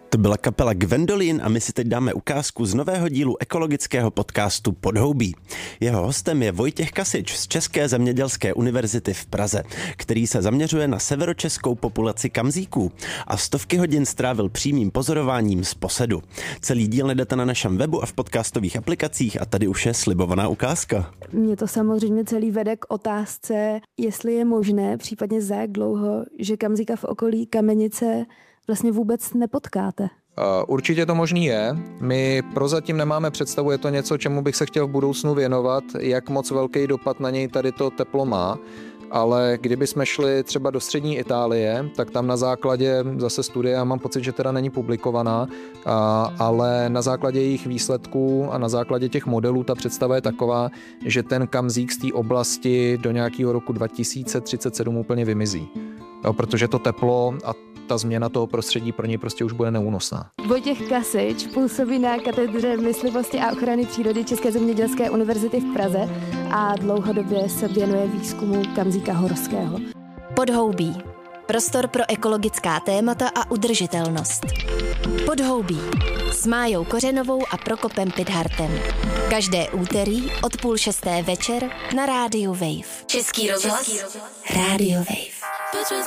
To byla kapela Gwendolyn a my si teď dáme ukázku z nového dílu ekologického podcastu Podhoubí. Jeho hostem je Vojtěch Kasič z České zemědělské univerzity v Praze, který se zaměřuje na severočeskou populaci kamzíků a stovky hodin strávil přímým pozorováním z posedu. Celý díl najdete na našem webu a v podcastových aplikacích a tady už je slibovaná ukázka. Mě to samozřejmě celý vede k otázce, jestli je možné, případně za jak dlouho, že kamzíka v okolí Kamenice vlastně vůbec nepotkáte. Určitě to možný je. My prozatím nemáme představu, je to něco, čemu bych se chtěl v budoucnu věnovat, jak moc velký dopad na něj tady to teplo má. Ale kdyby jsme šli třeba do střední Itálie, tak tam na základě zase studie, já mám pocit, že teda není publikovaná, ale na základě jejich výsledků a na základě těch modelů ta představa je taková, že ten kamzík z té oblasti do nějakého roku 2037 úplně vymizí. Jo, protože to teplo a ta změna toho prostředí pro něj prostě už bude neúnosná. Vojtěch Kasič působí na katedře myslivosti a ochrany přírody České zemědělské univerzity v Praze a dlouhodobě se věnuje výzkumu kamzíka horského. Podhoubí. Prostor pro ekologická témata a udržitelnost. Podhoubí. S Májou Kořenovou a Prokopem Pidhartem. Každé úterý od 5:30 večer na Rádiu Wave. Český rozhlas. Rádio Wave.